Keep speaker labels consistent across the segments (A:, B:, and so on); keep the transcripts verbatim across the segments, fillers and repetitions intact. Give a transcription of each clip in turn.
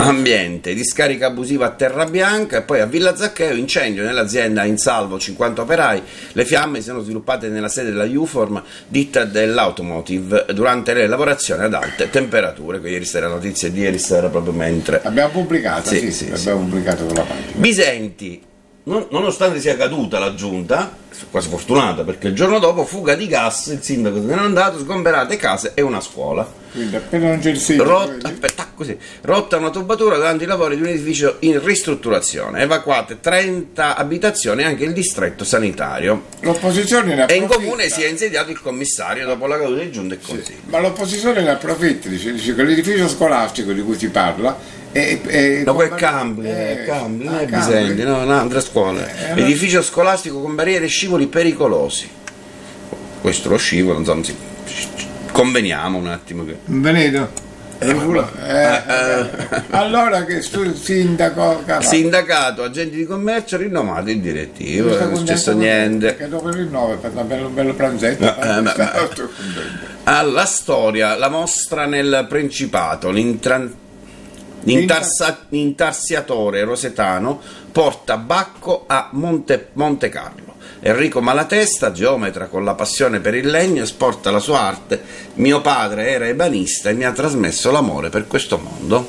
A: Ambiente, discarica abusiva a Terrabianca. E poi a Villa Zaccheo, incendio nell'azienda, in salvo cinquanta operai. Le fiamme si sono sviluppate nella sede della U-Form, ditta dell'automotive, durante le lavorazioni ad alte temperature. Que ieri sera, notizie di ieri sera, proprio mentre
B: abbiamo pubblicato,
A: sì,
B: sì,
A: sì,
B: abbiamo
A: sì.
B: pubblicato sulla pagina.
A: Bisenti, non, nonostante sia caduta la giunta, quasi fortunata, perché il giorno dopo fuga di gas, il sindaco se n'è andato, sgomberate case e una scuola.
B: Quindi appena non c'è il sindaco,
A: Rotta, aspetta, così, rotta una tubatura durante i lavori di un edificio in ristrutturazione, evacuate trenta abitazioni e anche il distretto sanitario.
B: L'opposizione ne
A: E in
B: approfitta.
A: comune si è insediato il commissario dopo la caduta di giunta e così.
B: Sì, ma l'opposizione ne approfitta, dice, dice che l'edificio scolastico di cui si parla è, è
A: No, quel
B: con-
A: Cambri,
B: è-
A: eh, Cambri, non
B: ah,
A: è
B: Cambri.
A: Bisenti, no, un'altra scuola.
B: Eh,
A: Edificio scolastico con barriere e scivoli pericolosi. Questo lo scivolo, insomma, sì. Conveniamo un attimo che...
B: Veneto. Eh, eh, allora che stu- sindaco Cavallo.
A: Sindacato, agenti di commercio, rinnovato il direttivo, non è successo niente.
B: Che dopo il rinnovo per un bello, bello pranzetto.
A: No, eh, ma- ma- Alla storia, la mostra nel Principato, l'intra- l'intarsa- l'intarsiatore rosetano porta Bacco a Monte, Monte Carlo. Enrico Malatesta, geometra con la passione per il legno, esporta la sua arte. Mio padre era ebanista e mi ha trasmesso l'amore per questo mondo.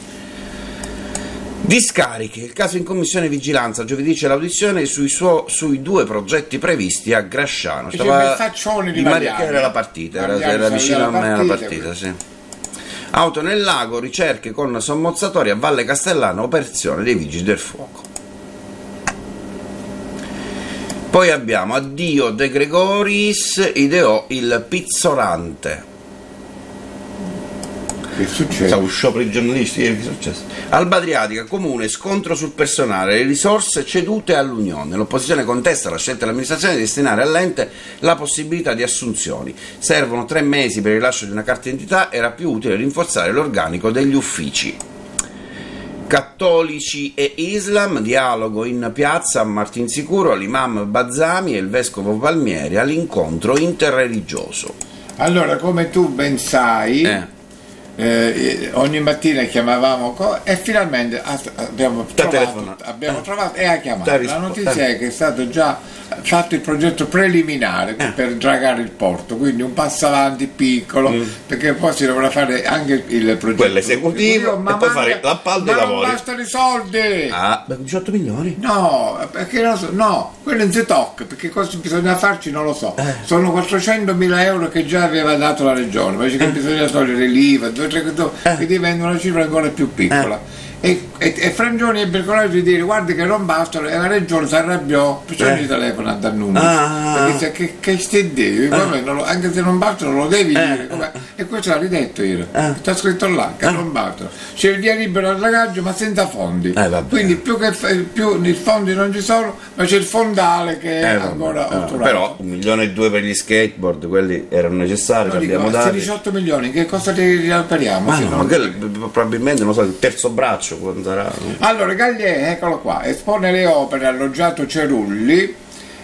A: Discariche, il caso in commissione vigilanza, giovedì c'è l'audizione sui, suo, sui due progetti previsti a Grasciano.
B: C'è il Messaccione di
A: Maria,
B: Mariani.
A: che era la partita, era,
B: Mariani
A: era
B: sa-
A: vicino
B: era
A: a me la
B: partita,
A: partita, sì. Auto nel lago, ricerche con sommozzatori a Valle Castellana, operazione dei vigili del fuoco. Poi abbiamo addio De Gregoris, ideò il pizzolante.
B: Che succede?
A: Stavo sciopero i giornalisti, ieri che è successo? Alba Adriatica, comune, scontro sul personale, le risorse cedute all'Unione. L'opposizione contesta la scelta dell'amministrazione di destinare all'ente la possibilità di assunzioni. Servono tre mesi per il rilascio di una carta d'identità, era più utile rinforzare l'organico degli uffici. Cattolici e Islam, dialogo in piazza a Martinsicuro, l'imam Bazzami e il vescovo Palmieri all'incontro interreligioso.
B: Allora, come tu ben sai,
A: Eh.
B: eh, ogni mattina chiamavamo co- e finalmente ha- abbiamo
A: T'ha
B: trovato,
A: telefonato.
B: abbiamo
A: Eh.
B: trovato e ha
A: T'ha
B: chiamato. La
A: risposto.
B: notizia
A: Eh.
B: è che è stato già fatto il progetto preliminare
A: Eh.
B: per dragare il porto, quindi un passo avanti piccolo,
A: Mm.
B: perché poi si dovrà fare anche il progetto
A: Quello esecutivo,
B: ma
A: e poi
B: manca-
A: fare l'appalto e
B: ma
A: i
B: non
A: lavori.
B: bastano i soldi.
A: Ah, diciotto milioni?
B: No, perché non so- no, quello non si tocca, perché cosa bisogna farci non lo so.
A: Eh.
B: Sono quattrocentomila euro che già aveva dato la regione, ma dice che bisogna togliere l'I V A, due, tre, due,
A: Eh.
B: che diventa una cifra ancora più piccola. E, e, e Frangioni ebbe il coraggio di dire guarda che non bastano, e la regione si arrabbiò, perciò
A: Eh.
B: gli telefona a Dannunzio,
A: Ah.
B: perché dice che, che stai devi, vabbè, non lo- anche se non bastano lo devi dire, com'è? E questo l'ha ridetto io,
A: Eh.
B: sta scritto là che
A: Eh.
B: non bastano, c'è il via libero al dragaggio ma senza fondi,
A: Eh, vabbè.
B: quindi più che più i fondi non ci sono, ma c'è il fondale che è
A: Eh, vabbè,
B: ancora
A: eh,
B: otturato.
A: però un milione e due per gli skateboard, quelli erano necessari,
B: Lo
A: li
B: dico,
A: abbiamo
B: questi
A: dati.
B: diciotto milioni che cosa ti riappariamo?
A: Ma
B: se
A: no,
B: non-
A: ma quello, probabilmente non so, il terzo braccio quando sarà.
B: Allora, Gagliè, eccolo qua, espone le opere alloggiato Cerulli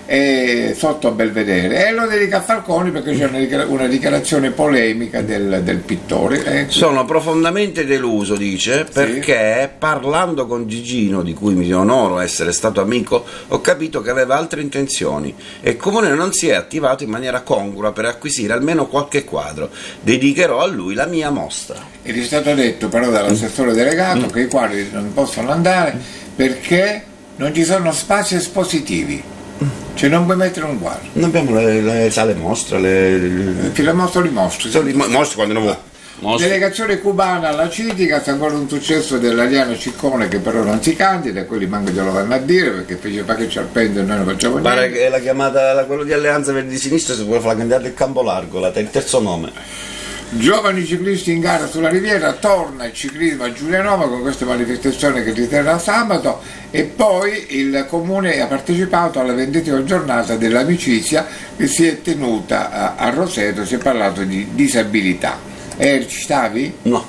B: eh, sotto a Belvedere e lo dedica a Falconi perché c'è una, dichiara- una dichiarazione polemica del, del pittore. eh.
A: Sono profondamente deluso, dice, perché parlando con Gigino, di cui mi onoro essere stato amico, ho capito che aveva altre intenzioni e il comune non si è attivato in maniera congrua per acquisire almeno qualche quadro. Dedicherò a lui la mia mostra.
B: Ed è stato detto però dall'assessore delegato che i quadri non possono andare perché non ci sono spazi espositivi, cioè non puoi mettere un quadro.
A: Non abbiamo le, le sale mostre, le, le,
B: Ti le mostro li mostri.
A: le mostre quando non vuoi. Mostre.
B: Delegazione cubana alla Citica, c'è ancora un successo dell'Ariano Ciccone che però non si candida, quelli manco glielo vanno a dire perché fece pa che ci arpende e noi non facciamo niente.
A: Pare che la chiamata, la- quello di Alleanza Verdi Sinistra, si vuole fare la candidata del Campo Largo, la, il terzo nome.
B: Giovani ciclisti in gara sulla Riviera, torna il ciclismo a Giulianova con questa manifestazione che si terrà sabato e poi il comune ha partecipato alla ventiseiesima giornata dell'amicizia che si è tenuta a, a Roseto, si è parlato di disabilità. Eh, ci stavi?
A: No.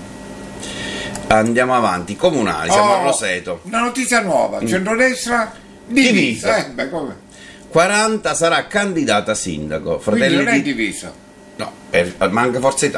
A: Andiamo avanti, comunali, siamo
B: Oh,
A: a Roseto.
B: Una notizia nuova, centrodestra divisa.
A: Divisa.
B: Eh, beh, come?
A: quaranta sarà candidata sindaco.
B: Quindi
A: Fratelli
B: non è
A: di...
B: divisa.
A: No, per- manca Forza Italia.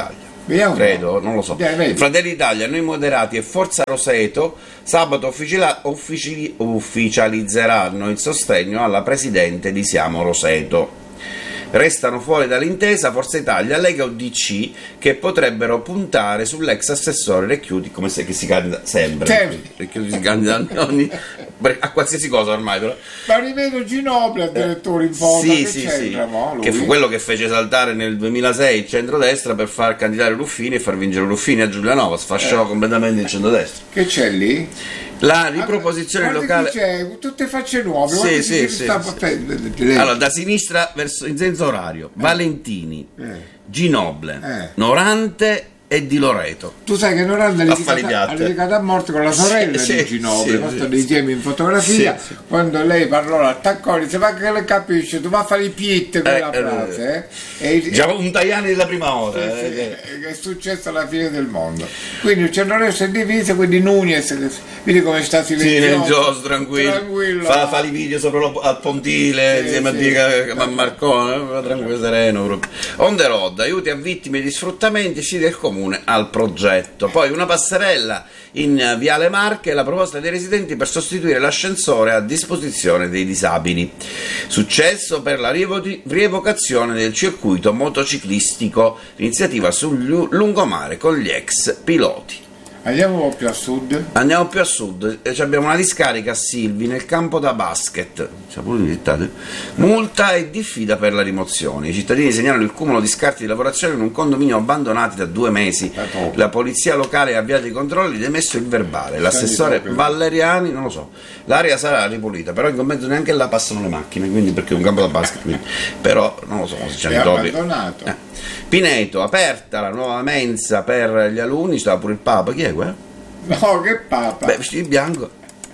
B: Vediamo
A: credo, non lo so.
B: Dai,
A: Fratelli d'Italia, Noi Moderati e Forza Roseto sabato ufficila- uffici- ufficializzeranno il sostegno alla presidente di Siamo Roseto. Restano fuori dall'intesa Forza Italia, Lega o D C, che potrebbero puntare sull'ex assessore Recchiuti, come se che si candida sempre.
B: Sì.
A: Recchiuti si candida ogni, a qualsiasi cosa ormai, però.
B: Ma rivedo Ginobili addirittura in foto,
A: Sì,
B: che
A: sì,
B: c'entra,
A: sì.
B: mo, lui?
A: Che fu quello che fece saltare nel duemilasei il centrodestra per far candidare Ruffini e far vincere Ruffini a Giulianova, sfasciò
B: Eh.
A: completamente il centrodestra.
B: Che c'è lì?
A: La riproposizione
B: Guarda
A: locale.
B: chi c'è, tutte facce nuove.
A: Sì,
B: guarda
A: sì,
B: chi
A: sì,
B: sta-
A: sì.
B: lei.
A: Allora, da sinistra verso in senso orario, Valentini,
B: Eh.
A: Ginoble,
B: Eh.
A: Norante e Di Loreto.
B: Tu sai che Noranda ha
A: Affaligliate.
B: litigato a morte con la sorella
A: Sì,
B: di
A: sì,
B: Ginobili,
A: sì,
B: stanno
A: sì.
B: insieme in fotografia.
A: Sì, sì.
B: Quando lei parlò, l'attaccò, dice: ma che le capisci? Tu vai a fare i piette quella
A: Eh, eh,
B: frase. Eh? E,
A: Già un Tajani della prima ora.
B: sì,
A: eh,
B: sì,
A: che-
B: che è successo alla fine del mondo. Quindi il centrodestra è diviso, quindi Nunez, vedi come sta silenzioso,
A: Silenzioso, tranquillo,
B: tranquillo.
A: fa, fa i video sopra lo, al pontile
B: Sì,
A: insieme
B: sì.
A: a Dica a Marcone, tranquillo, sereno proprio. On the road, aiuti a vittime di sfruttamenti, sì del comune al progetto. Poi una passerella in Viale Marche, la proposta dei residenti per sostituire l'ascensore a disposizione dei disabili. Successo per la rievo- rievocazione del circuito motociclistico, l'iniziativa sul lu- lungomare con gli ex piloti.
B: Andiamo un po' più a sud.
A: Andiamo più a sud, eh, abbiamo una discarica a Silvi nel campo da basket. C'è pure diventato. Multa e diffida per la rimozione. I cittadini segnalano il cumulo di scarti di lavorazione in un condominio abbandonati da due mesi. La polizia locale ha avviato i controlli ed ha emesso il verbale. L'assessore Valleriani, non lo so. L'area sarà ripulita, però in compenso neanche là passano le macchine, quindi perché è un campo da basket. Quindi. Però non lo so se c'è
B: È
A: i topi.
B: abbandonato.
A: Eh. Pineto, aperta la nuova mensa per gli alunni, stava pure il Papa, chi è quello?
B: No, che papa.
A: Beh, vestito di bianco.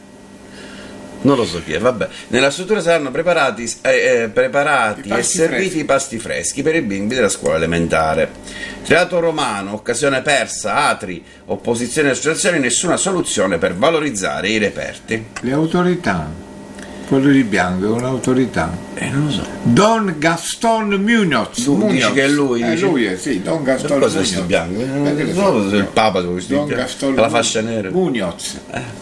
A: Non lo so chi è, vabbè. Nella struttura saranno preparati, eh, eh, preparati
B: I
A: e
B: pasti
A: serviti
B: freschi.
A: i pasti freschi per i bimbi della scuola elementare. Teatro Romano, occasione persa, atri, opposizione e associazioni, nessuna soluzione per valorizzare i reperti.
B: Le autorità. Quello di bianco è un'autorità.
A: Eh, non lo so.
B: Don Gaston Munoz.
A: Tu dici
B: Munoz.
A: che è lui,
B: Eh,
A: dici?
B: lui è, sì, Don Gaston
A: Cosa è
B: Munoz.
A: vestito bianco?
B: Perché
A: Non
B: ne
A: so
B: so?
A: se il Papa dove vestito
B: Don
A: bianco.
B: Gaston
A: Con la fascia nera.
B: Munoz.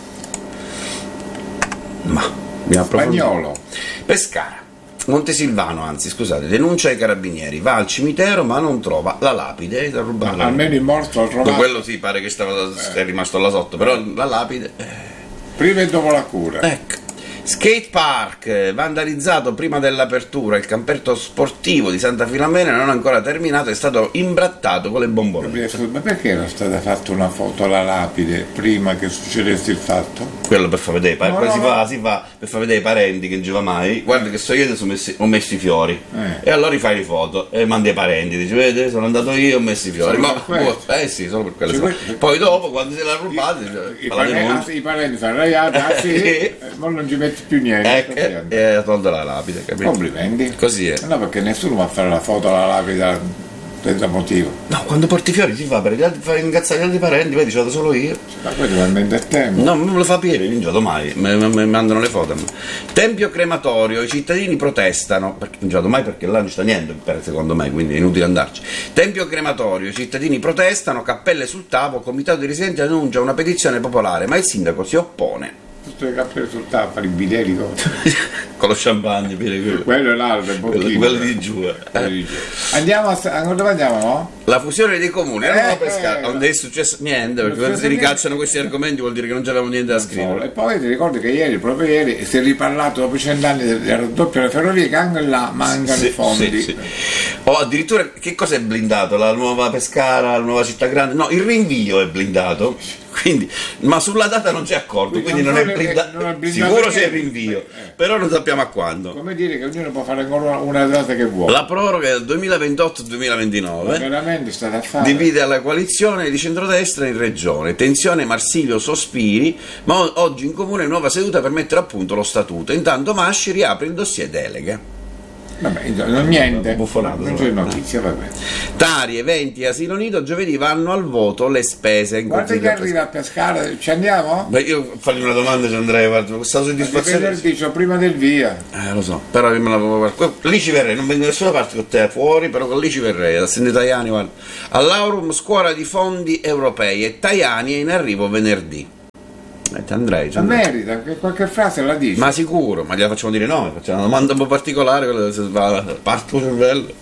A: Ma andiamo a approfondire.
B: Spagnolo.
A: Pescara. Montesilvano, anzi, scusate, denuncia ai carabinieri, va al cimitero ma non trova la lapide da rubare.
B: Almeno il morto lo trovato
A: Quello sì, pare che stava, è rimasto là sotto, però la lapide. eh,
B: prima e dopo la cura.
A: Ecco. Skate park, eh, vandalizzato prima dell'apertura, il campetto sportivo di Santa Filomena non è ancora terminato, è stato imbrattato con le bombolette.
B: Ma perché era stata fatta una foto alla lapide prima che succedesse il fatto?
A: Quello per far vedere,
B: No,
A: poi
B: no,
A: si,
B: no.
A: fa, si fa per far vedere ai parenti che non ci va mai. Guarda che sto io adesso ho messi, ho messo i fiori.
B: Eh.
A: E allora rifai le foto e mandi ai parenti, dici vedi sono andato io e ho messo i fiori.
B: Solo
A: Ma,
B: per questo?
A: eh sì, solo per quelle
B: Cioè,
A: cose.
B: questo-
A: Poi dopo quando se l'ha rubata dice,
B: I,
A: fa la
B: parenti,
A: denuncia.
B: I parenti sono arraiati, ah sì, eh, ma non ci metti più niente.
A: Ecco, e e ha tolto la lapide, capito?
B: Complimenti.
A: Così è.
B: No, perché nessuno va a fare la foto alla lapide senza motivo.
A: No, quando porti i fiori si fa per gli altri, fai incazzare gli altri parenti, vedi, ce l'ho solo io.
B: Ma questo talmente è tempo.
A: No, non me lo fa Pieri, non gioco mai, mi, mi- mi mandano le foto. Tempio crematorio, i cittadini protestano, perché non gioco mai perché là non sta niente, per, secondo me, quindi è inutile andarci. Tempio crematorio, i cittadini protestano, cappelle sul tavolo, comitato di residenti annuncia una petizione popolare, ma il sindaco si oppone.
B: Tutte le cappelle sul tavolo a fare i bidelli.
A: Con lo champagne, Pieri, quello,
B: Quello è l'altro, il
A: quello,
B: bottiglia.
A: quello di giù. eh.
B: Quello di giù. Andiamo a, a dove andiamo, no?
A: La fusione dei comuni,
B: Eh,
A: eravamo a pescare,
B: eh,
A: non è successo niente, perché
B: non è
A: quando si
B: successo
A: ricacciano questi argomenti vuol dire che non c'avevamo niente da scrivere.
B: E poi ti ricordi che ieri, proprio ieri, si è riparlato dopo cent'anni del del raddoppio delle ferrovie, che anche là mancano
A: Sì,
B: i fondi.
A: sì, sì. O addirittura che cosa è blindato? La nuova Pescara, la nuova città grande? No, il rinvio è blindato. Quindi, ma sulla data non c'è accordo,
B: Quindi
A: quindi
B: non
A: non è,
B: so che-
A: blinda-
B: non è blindato
A: sicuro c'è il
B: niente.
A: rinvio,
B: Eh.
A: però non sappiamo a quando.
B: Come dire che ognuno può fare ancora una, una data che vuole.
A: La proroga è del duemilaventotto duemilaventinove.
B: Veramente è stata a fare.
A: Divide la coalizione di centrodestra in regione. Tensione Marsilio sospiri, ma o- oggi in comune nuova seduta per mettere a punto lo statuto. Intanto Masci riapre il dossier delega.
B: Vabbè, non niente,
A: Buffonato,
B: non c'è notizia, vabbè.
A: Tari, eventi, asilo nido, giovedì vanno al voto le spese. In
B: Guarda che arriva a pescare, ci andiamo?
A: Beh, io fargli una domanda ci andrei, guarda, questa soddisfazione.
B: Venerdì, cioè prima del via.
A: Eh, lo so, però io me la... lì ci verrei, non vengo da nessuna parte con te fuori, però con lì ci verrei, da Sendo Tajani, guarda. All'Aurum, scuola di fondi europei, e Tajani è in arrivo venerdì. Eh, ti andrei, ti
B: Ma
A: andrei.
B: merita, che qualche frase la dici.
A: Ma sicuro, ma gliela facciamo dire no, facciamo una domanda un po' particolare, quella se va parte il cervello.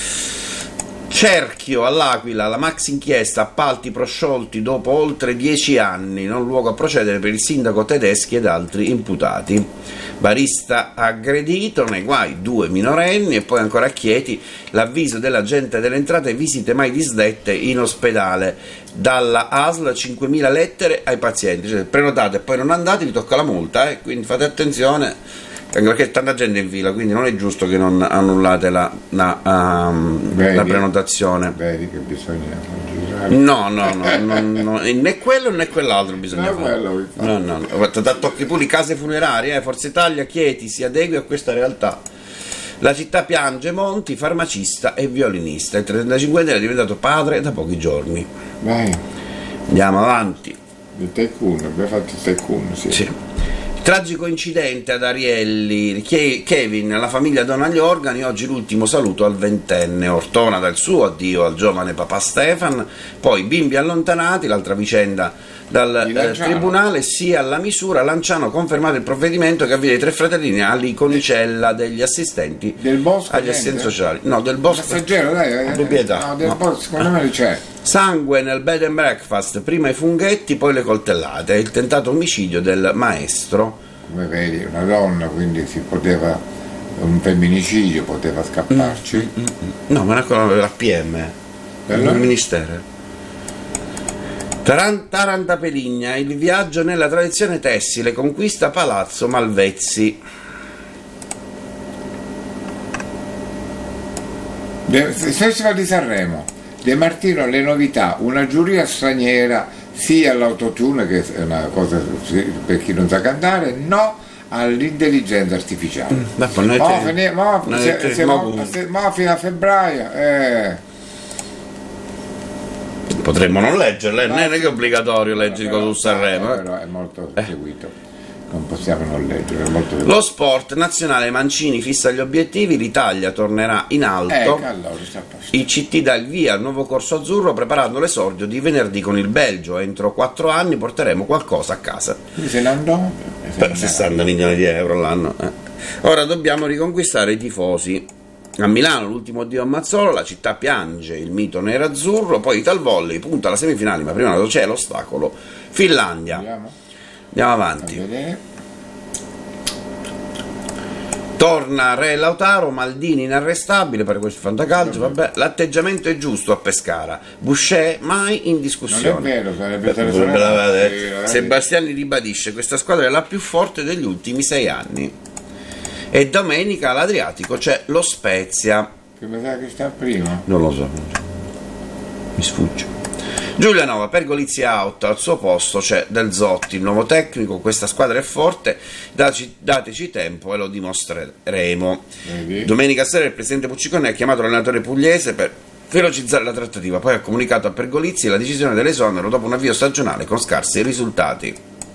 A: Cerchio all'Aquila, la max inchiesta, appalti prosciolti dopo oltre dieci anni, non luogo a procedere per il sindaco Tedeschi ed altri imputati. Barista aggredito, nei guai due minorenni, e poi ancora a Chieti l'avviso dell'agente delle entrate, visite mai disdette in ospedale. Dalla A S L cinquemila lettere ai pazienti, cioè prenotate e poi non andate vi tocca la multa, eh? Quindi fate attenzione, anche perché c'è tanta gente in fila, quindi non è giusto che non annullate la, la, um,
B: vedi,
A: la prenotazione.
B: Vedi che bisogna girare.
A: No, no, no, no, no, né quello né quell'altro bisogna
B: No,
A: fare.
B: quello,
A: No, no, no. Guarda, da tocchi pure le case funerarie, eh? Forza Italia, Chieti si adegui a questa realtà. La città piange Monti, farmacista e violinista. Il trentacinquenne è diventato padre da pochi giorni.
B: Vai,
A: Andiamo avanti.
B: il tycoon, abbiamo fatto il tycoon, sì.
A: Sì. Tragico incidente ad Arielli, Che- Kevin, la famiglia dona gli organi, oggi l'ultimo saluto al ventenne. Ortona dà il suo addio al giovane papà Stefan, poi bimbi allontanati, l'altra vicenda dal
B: Di
A: eh,
B: Lanciano.
A: tribunale, sia alla misura. Lanciano ha confermato il provvedimento che avvide i tre fratellini all'iconicella degli assistenti
B: Del Bosco,
A: agli
B: niente?
A: assistenti sociali. No, del Bosco.
B: Passeggero, dai, eh,
A: Proprietà,
B: no, del
A: no.
B: Bosco, secondo me c'è.
A: Sangue nel bed and breakfast, prima i funghetti, poi le coltellate. Il tentato omicidio del maestro.
B: Come vedi, una donna, quindi si poteva, un femminicidio, poteva scapparci.
A: No, ma è una cosa della P M,
B: Allora?
A: del ministero. Taran- Tarantapeligna, il viaggio nella tradizione tessile, conquista Palazzo Malvezzi.
B: De- Festival di Sanremo, De Martino le novità, una giuria straniera, sì all'autotune, che è una cosa sì, per chi non sa cantare, no all'intelligenza artificiale.
A: Dopo noi
B: Mo,
A: te-
B: fini- mo-
A: noi
B: se-
A: te-
B: se-
A: mo-
B: mo- se- mo fino a febbraio, eh.
A: Potremmo non leggerle, non è che è obbligatorio leggere
B: Però-
A: cose su Sanremo.
B: eh,
A: eh.
B: però è molto seguito, non possiamo non leggere, è molto
A: Lo sport nazionale, Mancini fissa gli obiettivi, l'Italia tornerà in alto.
B: ecco, allora sta a posto.
A: Il C T dà il via al nuovo corso azzurro preparando l'esordio di venerdì con il Belgio. Entro quattro anni porteremo qualcosa a casa.
B: Quindi se ne andò
A: Per sessanta milioni di euro l'anno. eh. Ora dobbiamo riconquistare i tifosi. A Milano l'ultimo addio a Mazzolo, la città piange, il mito nero-azzurro, poi Ital Volley punta alla semifinale, ma prima c'è l'ostacolo Finlandia.
B: Andiamo
A: Andiamo
B: a
A: avanti.
B: vedere.
A: Torna Re Lautaro, Maldini inarrestabile per questo fantacalcio, vabbè, l'atteggiamento è giusto a Pescara, Boucher mai in
B: Non è
A: discussione.
B: vero, sarebbe stato
A: Dovrebbe
B: solo-
A: l'avere-
B: sì, ragazzi.
A: Sebastiani ribadisce questa squadra è la più forte degli ultimi sei anni. E domenica all'Adriatico c'è lo Spezia.
B: Che mi sa che sta prima.
A: Non lo so, mi sfugge. Giulianova per Golizia out, al suo posto c'è Del Zotti, il nuovo tecnico. Questa squadra è forte, daci- dateci tempo e lo dimostreremo.
B: Vedi?
A: Domenica sera il presidente Puccicone ha chiamato l'allenatore pugliese per velocizzare la trattativa, poi ha comunicato a Pergolizzi la decisione dell'esonero dopo un avvio stagionale con scarsi risultati.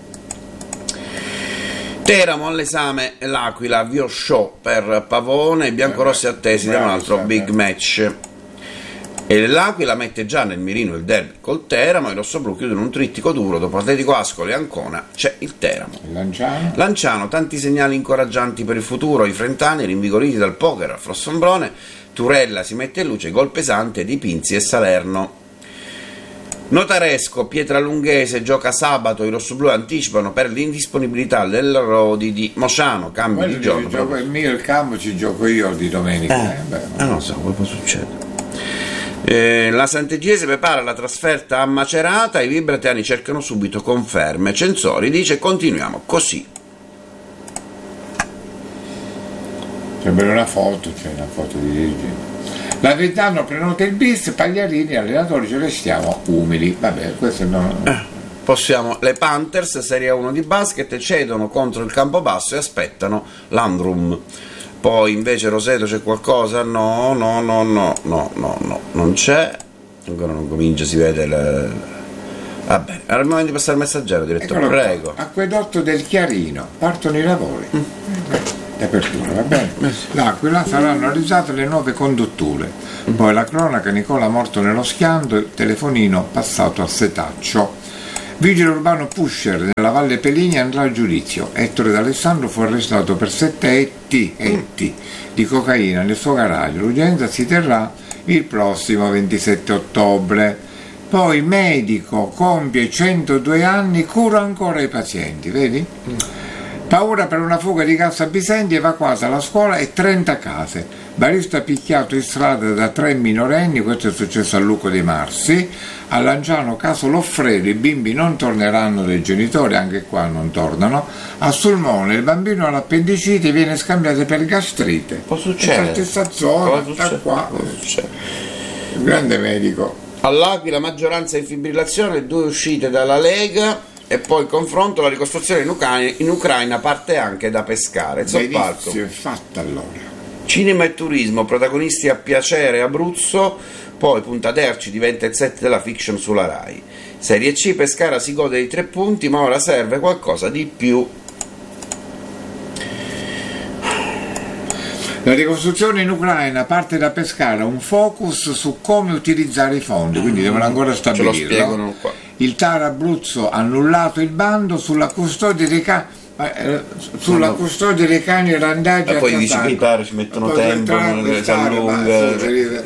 A: Teramo all'esame l'Aquila, avvio show per Pavone, i biancorossi attesi da un altro big match. E l'Aquila mette già nel mirino il derby col Teramo, i rossoblù chiudono un trittico duro dopo Atletico Ascoli e Ancona, c'è il Teramo.
B: Il Lanciano.
A: Lanciano, tanti segnali incoraggianti per il futuro, i frentani rinvigoriti dal poker a Fossombrone, Turella si mette in luce, gol pesante di Pinzi e Salerno. Notaresco, Pietralunghese gioca sabato, i rossoblù anticipano per l'indisponibilità del Rodi di Mosciano, cambio
B: Quello
A: di
B: ci
A: giorno.
B: gioco, il mio il campo ci gioco io di domenica.
A: Eh,
B: eh, beh,
A: ah, non so, come può succedere. Eh, la Sant'Egiese prepara la trasferta a Macerata, i vibratiani cercano subito conferme. Censori dice continuiamo così.
B: Sembra una foto, c'è una foto di dirigente. La Ventano prenota il bis, Pagliarini, allenatori ce ne stiamo umili. Vabbè, questo non.
A: Eh, possiamo, le Panthers, Serie uno di basket, cedono contro il Campobasso e aspettano Landrum. Poi invece Roseto c'è qualcosa? No, no, no, no, no, no, no, non c'è. Ancora non comincia, si vede il... Va bene, era il momento di passare il messaggero, direttore,
B: Eccolo
A: prego.
B: qua. Acquedotto del Chiarino, partono i lavori. Mm. D'apertura, va bene? L'Aquila saranno realizzate le nuove condutture. Poi la cronaca, Nicola morto nello schianto, il telefonino passato a setaccio. Vigile urbano pusher nella Valle Peligna andrà a giudizio. Ettore D'Alessandro fu arrestato per sette etti, etti di cocaina nel suo garage. L'udienza si terrà il prossimo ventisette ottobre. Poi medico compie centodue anni, cura ancora i pazienti, vedi? Paura per una fuga di gas a Bisenti, evacuata la scuola e trenta case. Barista picchiato in strada da tre minorenni, questo è successo a Lucco dei Marsi. A Lanciano caso Loffredo, i bimbi non torneranno dai genitori, anche qua non tornano. A Sulmone il bambino all'appendicite viene scambiato per gastrite.
A: Può succedere.
B: Nella stessa zona, da qua. Il grande medico.
A: All'Aquila maggioranza in fibrillazione, due uscite dalla Lega. E poi il confronto, la ricostruzione in Ucraina, in Ucraina parte anche da Pescara.
B: Benissimo, è fatta allora.
A: Cinema e turismo, protagonisti a piacere Abruzzo, poi Punta Terci diventa il set della fiction sulla Rai. Serie C, Pescara si gode dei tre punti, ma ora serve qualcosa di più.
B: La ricostruzione in Ucraina parte da Pescara, un focus su come utilizzare i fondi, quindi devono ancora stabilirlo.
A: Ce lo spiegano qua.
B: Il TAR Abruzzo ha annullato il bando sulla custodia dei cani, eh, sulla no, custodia dei cani randaggi
A: a poi dici che i TAR ci mettono tempo, non si allunga,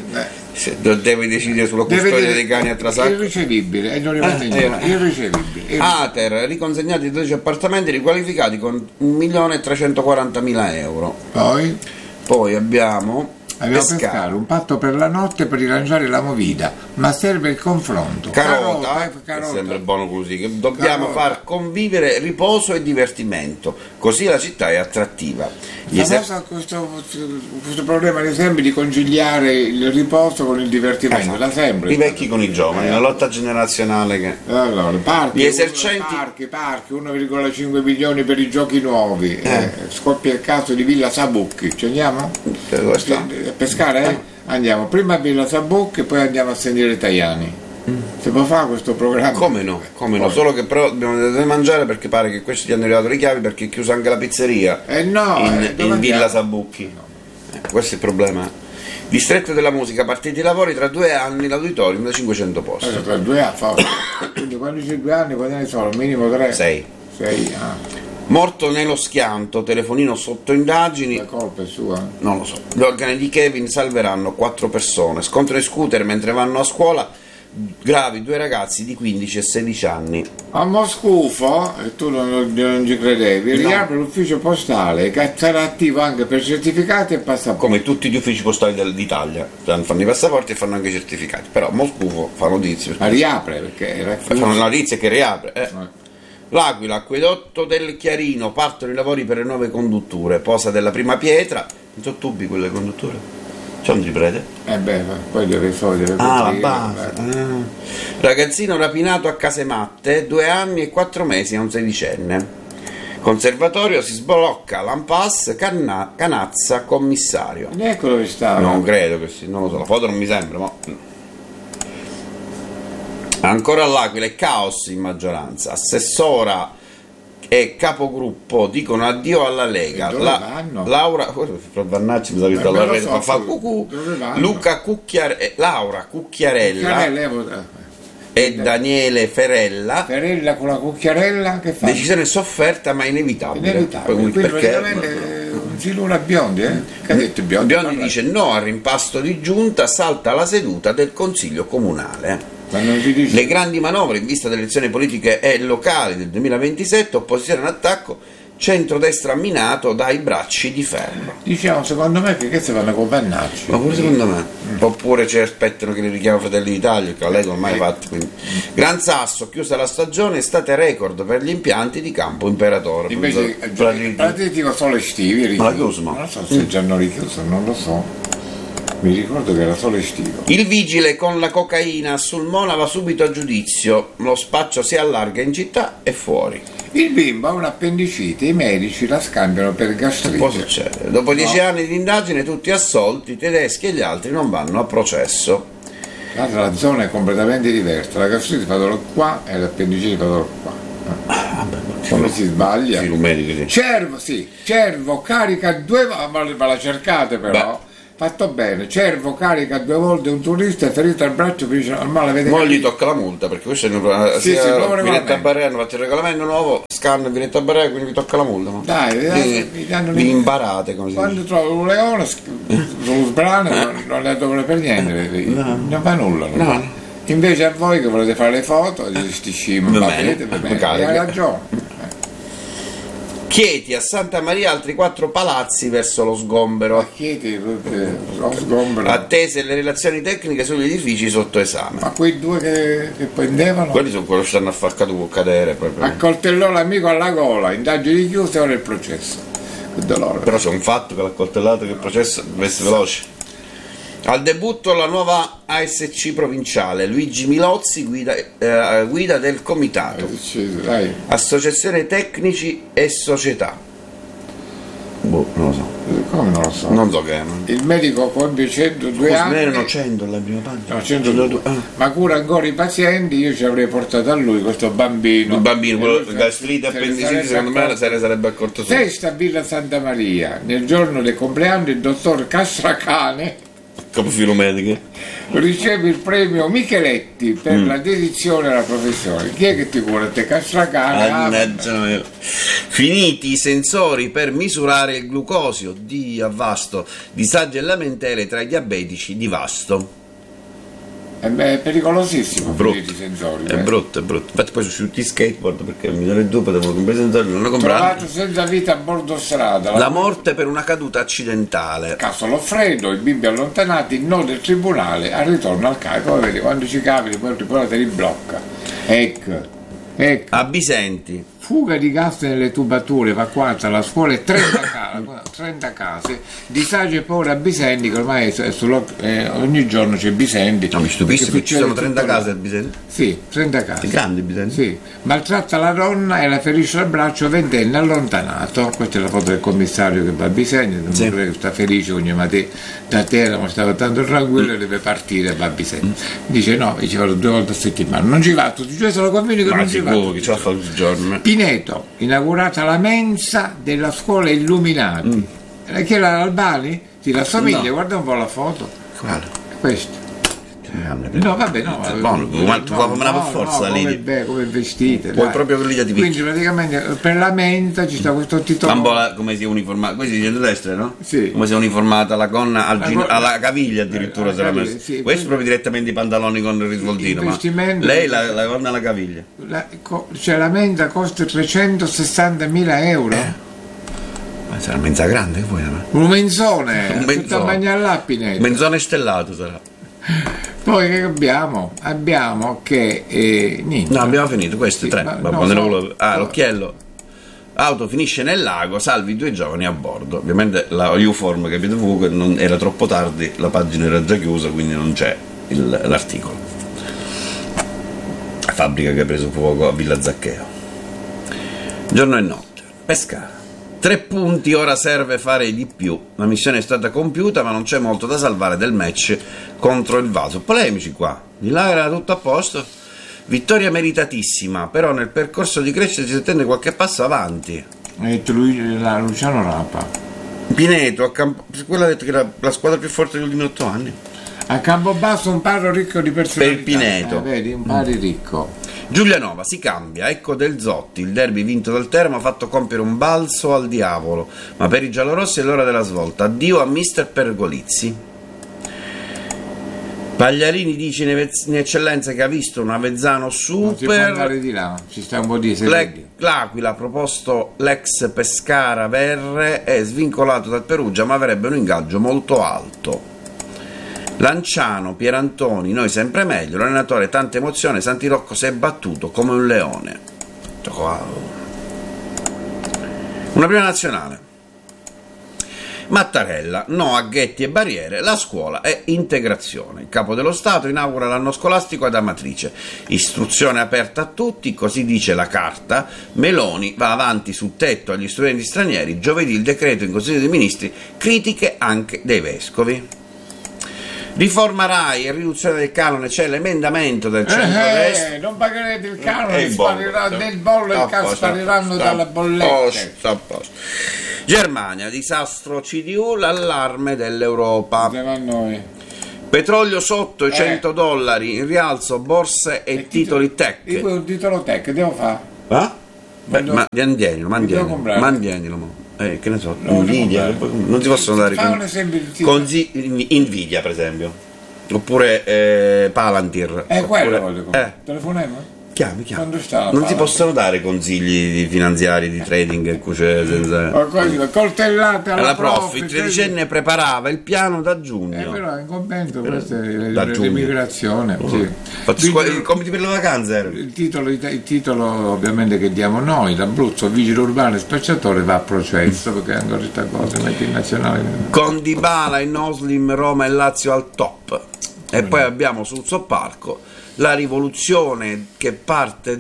A: deve decidere sulla custodia dei cani a Trasacco.
B: Irricevibile, e non rimane eh, niente, eh. irricevibile.
A: Ater, riconsegnati dodici appartamenti riqualificati con un milione e trecentoquarantamila euro.
B: Poi?
A: Poi abbiamo
B: Abbiamo Pescara. Pescara, un patto per la notte per rilanciare la movida, ma serve il confronto.
A: Carota,
B: carota, eh, carota.
A: Sembra buono così, che dobbiamo carota. Far convivere riposo e divertimento, così la città è attrattiva.
B: Gli eser- questo, questo problema di sempre di conciliare il riposo con il divertimento,
A: esatto.
B: da sempre.
A: I vecchi con i giovani, eh. La lotta generazionale che...
B: Allora, parchi,
A: gli esercenti...
B: parchi, parchi, uno virgola cinque milioni per i giochi nuovi, eh. Eh, scoppia il caso di Villa Sabucchi, ci andiamo?
A: Dove sta?
B: A pescare, eh? Andiamo prima a Villa Sabucchi e poi andiamo a sentire Tajani. Mm. Si può fare questo programma?
A: Come no, come no, solo che però dobbiamo deve mangiare perché pare che questi ti hanno arrivato le chiavi perché è chiusa anche la pizzeria
B: eh no,
A: in,
B: eh,
A: in Villa Sabucchi. No. Eh, questo è il problema. Distretto della musica, partiti i lavori, tra due anni l'auditorium da cinquecento posti.
B: Eh, tra due anni, forse. Quindi quando c'è due anni quanti ne sono? Minimo tre?
A: Sei.
B: Sei, ah.
A: Morto nello schianto, telefonino sotto indagini.
B: La colpa è sua?
A: Non lo so. Gli organi di Kevin salveranno quattro persone. Scontro in scooter mentre vanno a scuola. Gravi due ragazzi di quindici e sedici anni.
B: A Moscufo, e tu non, non ci credevi, no. Riapre l'ufficio postale che sarà attivo anche per certificati e passaporti.
A: Come tutti gli uffici postali d'Italia, fanno i passaporti e fanno anche i certificati. Però Moscufo fa notizie.
B: Ma riapre perché era chiuso.
A: Fanno notizie che riapre. Eh. Eh. L'Aquila, acquedotto del Chiarino, partono i lavori per le nuove condutture, posa della prima pietra. Non sono tubi quelle condutture? C'è un triplete?
B: Eh beh, poi deve soldi.
A: Ah, la base. Ah. Ragazzino rapinato a Casematte, due anni e quattro mesi a un sedicenne. Conservatorio si sblocca, l'Ampass, canna, Canazza, commissario.
B: Ecco dove sta.
A: Non credo che sia, non lo so, la foto non mi sembra, ma... Ancora all'Aquila è caos in maggioranza. Assessora e capogruppo dicono addio alla Lega. La, Laura Vannacci mi sa che sta alla rete, so, fa cucù. Luca Cucchiarella, Laura Cucchiarella, Cucchiarella e Daniele Ferella.
B: Ferella con la Cucchiarella che fa?
A: Decisione sofferta ma inevitabile.
B: Inevitabile. Quindi perché un filone Biondi, eh? Che ha detto Biondi?
A: Biondi dice no al rimpasto di giunta, salta la seduta del Consiglio Comunale. Le grandi manovre in vista delle elezioni politiche e locali del duemilaventisette, opposizione in attacco, centrodestra minato dai bracci di ferro.
B: Diciamo, secondo me che queste vanno con Vannacci.
A: Ma pure secondo me. Mm. Oppure ci aspettano che li richiamo Fratelli d'Italia, che la Lega non ha mai fatto. Quindi. Gran Sasso, chiusa la stagione, estate record per gli impianti di Campo Imperatore.
B: Invece praticamente solo estivi.
A: Ma la chiuso?
B: Non lo so se già hanno richiuso, non lo so. Mi ricordo che era solo estivo.
A: Il vigile con la cocaina a Sulmona va subito a giudizio, lo spaccio si allarga in città e fuori.
B: Il bimbo ha un'appendicite, i medici la scambiano per gastrite.
A: Poi succede? Dopo dieci
B: No.
A: anni di indagine tutti assolti, i tedeschi e gli altri non vanno a processo.
B: Tra l'altro la zona è completamente diversa, la gastrite fa dolore qua e l'appendicite fa dolore qua. Come si sbaglia?
A: Sì, medico, sì.
B: Cervo, sì, Cervo carica due volte, ma la cercate però. Beh. Fatto bene, Cervo carica due volte un turista è ferito al braccio, dice ormai l'avete
A: Poi
B: capito.
A: gli tocca la multa perché questo è un
B: Sì, sì, nuovo
A: Vinetta
B: regolamento.
A: Barrea hanno fatto il regolamento nuovo, scanner Vinetta Barrea, quindi vi tocca la multa. No?
B: Dai, dai,
A: vi,
B: vi danno
A: vi
B: le-
A: imparate come si
B: Quando
A: dice.
B: trovo un leone sullo sbrano non, non le dovrei per niente,
A: No.
B: non fa nulla. non
A: No.
B: fa. Invece a voi che volete fare le foto, di sti scimi,
A: Va
B: va
A: bene,
B: bene, va bene,
A: carica.
B: hai ragione.
A: Chieti a Santa Maria altri quattro palazzi verso lo sgombero.
B: Chiedi, eh, lo sgombero.
A: Attese le relazioni tecniche sugli edifici sotto esame.
B: Ma quei due che, che pendevano
A: Quelli sono quelli che stanno a far caduto, cadere proprio.
B: accoltellò l'amico alla gola, indagini chiuse, ora il processo. Che dolore.
A: Però c'è un fatto che l'ha coltellato che il processo deve essere veloce. Al debutto la nuova A S C provinciale, Luigi Milozzi, guida, eh, guida del comitato,
B: È successo, dai.
A: associazione tecnici e società. Boh, non lo so.
B: Come non lo so.
A: Non so che è.
B: Il medico compie centodue
A: Ne
B: anni.
A: erano cento alla prima pagina.
B: No, centodue.
A: Ah.
B: Ma cura ancora i pazienti, io ci avrei portato a lui questo bambino.
A: Il bambino,
B: E
A: quello
B: lui
A: gastrite
B: se ne
A: appendiciti,
B: sarebbe
A: secondo me
B: accorto.
A: se ne sarebbe accorto solo.
B: Sesta Villa Santa Maria, nel giorno del compleanno il dottor Castracane
A: Capofilo mediche.
B: riceve il premio Micheletti per
A: Mm.
B: la dedizione alla professione. Chi è che ti cura? Te Castracane? Ah,
A: Mannaggia me. Finiti i sensori per misurare il glucosio, Dio a Vasto, disagi e lamentele tra i diabetici di Vasto.
B: è, è pericolosissimo
A: Brutto.
B: finire i sensori.
A: È
B: eh.
A: brutto, è brutto. Infatti poi sono tutti skateboard perché mi danno il dubbio, devo comprare i sensori, non lo comprano.
B: Trovato senza vita a bordo strada.
A: La morte per una caduta accidentale.
B: Caso Loffredo, i bimbi allontanati, no del tribunale, al ritorno al carico. Vedi, quando ci capita, poi il tribunale te li blocca. Ecco, ecco.
A: A Bisenti.
B: Fuga di gas nelle tubature evacuata alla scuola e trenta, case, trenta case, disagi e paura a Bisenti, che ormai è sullo- eh, ogni giorno c'è Bisenti.
A: No, mi stupisce
B: perché
A: che ci sono
B: succede
A: trenta
B: tutto là.
A: case a Bisenti.
B: Sì, trenta case.
A: Grandi Bisenti.
B: Sì, maltratta la donna e la ferisce al braccio, ventenne allontanato. Questa è la foto del commissario che va a Bisenti, non
A: Sì.
B: credo che sta felice ogni mattina da terra, ma stava tanto tranquillo e deve partire e va a Bisenti. Dice no, ci vado due volte a settimana. Non ci va, tutti i giorni sono convinto che
A: Ma
B: non ci va.
A: sicuro che ce la fa tutti i giorni.
B: Pineto, inaugurata la mensa della scuola Illuminati.
A: Mm.
B: E che era Albani? Ti rassomiglia,
A: No.
B: guarda un po' la foto.
A: Quale?
B: Questo.
A: No,
B: No, vabbè, no.
A: È buono, ma tu puoi fare per forza
B: no,
A: lì.
B: come, beh, come vestite.
A: Puoi
B: dai.
A: proprio lì ti
B: Quindi praticamente per la mensa ci sta questo titolo.
A: Ma un po' la- come si è uniformata, questo è di destra, no?
B: Sì.
A: Come si è uniformata la gonna al
B: La
A: gino-
B: gonna-
A: alla caviglia addirittura
B: Eh,
A: se l'ha
B: alla
A: messa.
B: caviglia, sì.
A: Questo proprio direttamente i pantaloni con il risvoltino, ma
B: Investimento-
A: lei la, la gonna alla caviglia.
B: La, co- cioè la mensa costa trecentosessantamila euro.
A: Ma sarà mensa grande che vuoi? no?
B: Un menzone,
A: Un
B: tutta
A: menzone.
B: bagnare là, Pineto.
A: Menzone stellato sarà.
B: Poi che abbiamo? Abbiamo che eh, niente.
A: No, abbiamo finito, questi
B: Sì,
A: tre.
B: ma
A: Va
B: no,
A: bene,
B: so-
A: volevo- ah,
B: so-
A: l'occhiello. Auto finisce nel lago, salvi due giovani a bordo. Ovviamente la U-Form capito fu che non era troppo tardi, la pagina era già chiusa, quindi non c'è il- l'articolo. La fabbrica che ha preso fuoco a Villa Zaccheo. Giorno e notte. Pescara. Tre punti, ora serve fare di più. La missione è stata compiuta, ma non c'è molto da salvare del match contro il Vaso. Polemici qua. Di là era tutto a posto. Vittoria meritatissima, però nel percorso di crescita si attende qualche passo avanti.
B: Ha detto lui, la Luciano Rapa.
A: Pineto, a Campo... quella ha detto che era la squadra più forte degli ultimi otto anni.
B: A Campobasso un paro ricco di personalità.
A: Per Pineto.
B: Eh, vedi, un pari ricco.
A: Giulianova si cambia, ecco Del Zotti, il derby vinto dal Teramo ha fatto compiere un balzo al diavolo, ma per i giallorossi è l'ora della svolta. Addio a mister Pergolizzi. Pagliarini dice in eve- in eccellenza che ha visto un Avezzano
B: Non si può
A: super.
B: andare di là, ci sta un po' di
A: Le-
B: segreti.
A: L'Aquila ha proposto l'ex Pescara Verre, è svincolato dal Perugia ma avrebbe un ingaggio molto alto. Lanciano, Pierantoni, noi sempre meglio, l'allenatore tanta emozione, Santi Rocco si è battuto come un leone. Una prima nazionale. Mattarella, no a ghetti e barriere, la scuola è integrazione. Il capo dello Stato inaugura l'anno scolastico ad Amatrice. Istruzione aperta a tutti, così dice la carta. Meloni va avanti sul tetto agli studenti stranieri. Giovedì il decreto in Consiglio dei Ministri, critiche anche dei vescovi. Riforma Rai e riduzione del canone, c'è l'emendamento del centro-destra.
B: Eh, non pagherete il canone,
A: Eh, il
B: sparirà
A: bollo.
B: nel bollo e il
A: Sta
B: cazzo
A: posto,
B: spariranno
A: sta
B: dalla bolletta.
A: posto, sta posto. Germania, disastro C D U, l'allarme dell'Europa.
B: Andiamo a noi.
A: Petrolio sotto i
B: Eh.
A: cento dollari, in rialzo borse e,
B: E
A: titoli tech.
B: Io un titolo tech, devo fare?
A: Eh? Beh,
B: Devo-
A: ma mandienilo, mandienilo,
B: comprare?
A: mandienilo, mo. Eh, che ne so,
B: No,
A: Nvidia,
B: devo comprare.
A: non si possono dare
B: Fai
A: con-
B: un esempio di titolo.
A: consi- Nvidia per esempio, oppure eh, Palantir.
B: È quello
A: oppure-
B: voglio comprare.
A: eh.
B: Telefoniamo?
A: Chiami, chiami.
B: Quando sta la
A: Non si
B: Palantir?
A: possono dare consigli di finanziari, di trading e cose senza...
B: O così, coltellate alla,
A: La Profit, tredicenne preparava il piano da
B: Eh,
A: giugno.
B: però in commento questa è
A: Da
B: l-
A: giugno.
B: l'immigrazione. Sì.
A: Faccio
B: Vigili-
A: scu- i compiti per le vacanze erano.
B: il, titolo, il titolo ovviamente che diamo noi, l'Abruzzo, vigile urbano e spacciatore, va a processo perché è ancora questa cosa, metti in nazionale.
A: Con Dybala in Oslim, Roma e Lazio al top. E poi abbiamo sul soppalco la rivoluzione che parte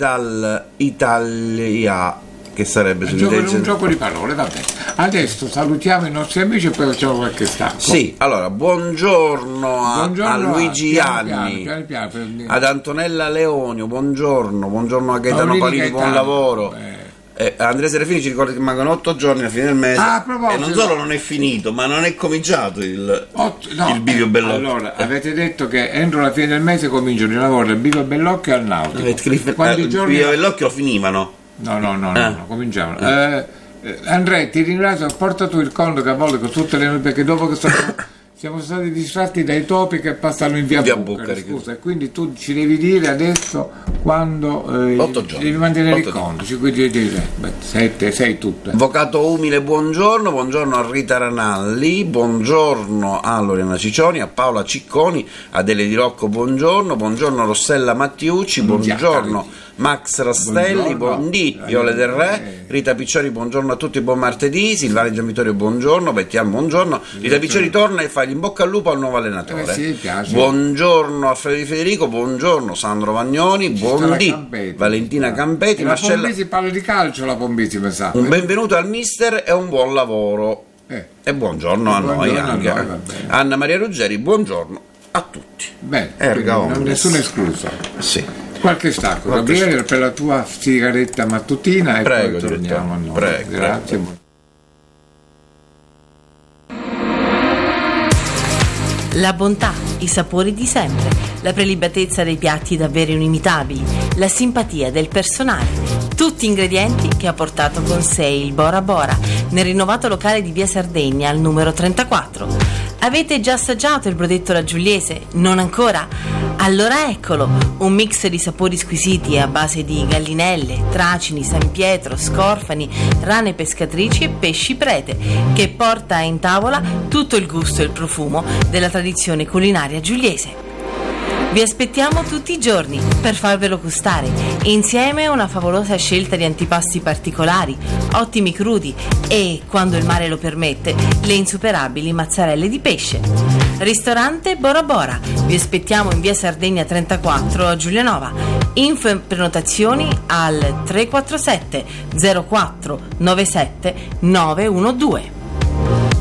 A: dall'Italia, che sarebbe
B: È un gioco, un
A: sull'intelligenza.
B: gioco di parole, vabbè. Adesso salutiamo i nostri amici e poi facciamo qualche stacco.
A: Sì, allora, buongiorno a,
B: Buongiorno
A: a Luigi
B: piano,
A: Ianni,
B: piano, piano, piano, per-
A: ad Antonella Leonio, buongiorno, buongiorno a Gaetano
B: Paolini
A: Palini, buon
B: Gaetano,
A: lavoro.
B: eh.
A: Eh, Andrea Serafini ci ricorda che mancano otto giorni alla fine del mese.
B: Ah, a proposito.
A: E non solo non è finito, ma non è cominciato il,
B: Otto- no,
A: il bivio
B: eh,
A: Bellocchio.
B: Allora, avete detto che entro la fine del mese cominciano i lavori del Bivio Bellocchio al Nautico.
A: Eh, che-
B: Quanti
A: eh,
B: giorni?
A: il bivio Bellocchio lo finivano.
B: No, no, no, no,
A: Eh.
B: no, cominciamo. Eh, eh, Andrea, ti ringrazio, porta tu il conto che a volte con tutte le perché dopo che sono- siamo stati distratti dai topi che passano in via,
A: Via
B: Bucari,
A: Bucari.
B: scusa, e quindi tu ci devi dire adesso quando eh,
A: Otto giorni.
B: devi mantenere il
A: Otto
B: conto, ci devi dire, beh, sette, sei tutte.
A: Avvocato Umile, buongiorno, buongiorno a Rita Ranalli, buongiorno a Loriana Ciccioni, a Paola Cicconi, Adele Di Rocco, buongiorno, buongiorno a Rossella Mattiucci, buongiorno Max Rastelli,
B: Buongiorno.
A: buondì, Viole del Re, Rita Piccioni, buongiorno a tutti, buon martedì, Silvana Gianvittorio, buongiorno, Bettian, buongiorno, Rita Piccioni torna e fa gli in bocca al lupo al nuovo allenatore.
B: Eh sì, piace.
A: Buongiorno a Frederico Federico, buongiorno Sandro Vagnoni,
B: Ci sta la
A: buondì,
B: Campetti,
A: Valentina
B: ci sta.
A: Campetti,
B: E la
A: Marcella.
B: Pombisi parla di calcio, la Pombisi mi sa.
A: Un benvenuto al mister e un buon lavoro.
B: Eh.
A: E buongiorno a noi
B: Buongiorno a
A: anche.
B: noi, va bene.
A: Anna Maria Ruggeri, buongiorno a tutti.
B: Bene,
A: Erga
B: quindi non-
A: omnes.
B: nessuno escluso.
A: Sì.
B: Qualche stacco,
A: Qualche
B: Gabriele, per la tua sigaretta mattutina e
A: Prego,
B: poi torniamo a noi.
A: direttore. Prego,
B: Grazie.
C: La bontà, i sapori di sempre, la prelibatezza dei piatti davvero inimitabili, la simpatia del personale. Tutti ingredienti che ha portato con sé il Bora Bora nel rinnovato locale di via Sardegna al numero trentaquattro. Avete già assaggiato il brodetto raggiugliese? Non ancora? Allora eccolo, un mix di sapori squisiti a base di gallinelle, tracini, San Pietro, scorfani, rane pescatrici e pesci prete, che porta in tavola tutto il gusto e il profumo della tradizione culinaria giuliese. Vi aspettiamo tutti i giorni per farvelo gustare, insieme a una favolosa scelta di antipasti particolari, ottimi crudi e, quando il mare lo permette, le insuperabili mozzarelle di pesce. Ristorante Bora Bora, vi aspettiamo in via Sardegna trentaquattro a Giulianova. Info e prenotazioni al tre quattro sette zero quattro nove sette nove uno due.